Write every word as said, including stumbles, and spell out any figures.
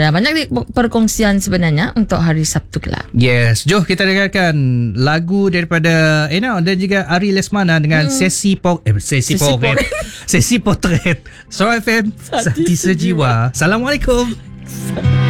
Ada banyak perkongsian sebenarnya untuk hari Sabtu kelak. Yes, jom kita dengarkan lagu daripada Ena dan juga Ari Lesmana dengan hmm. sesi pok eh sesi, sesi potret. Sesi potret. So F M Sati Sejiwa. Assalamualaikum.